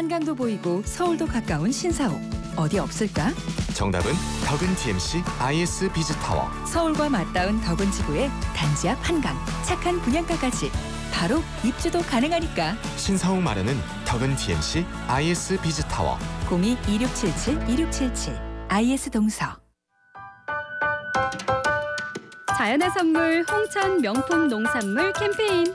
한강도 보이고 서울도 가까운 신사옥. 어디 없을까? 정답은 덕은 DMC IS 비즈타워. 서울과 맞닿은 덕은 지구에 단지 앞 한강, 착한 분양가까지. 바로 입주도 가능하니까. 신사옥 마련은 덕은 DMC IS 비즈타워. 02-2677-2677 IS 동서. 자연의 선물 홍천 명품 농산물 캠페인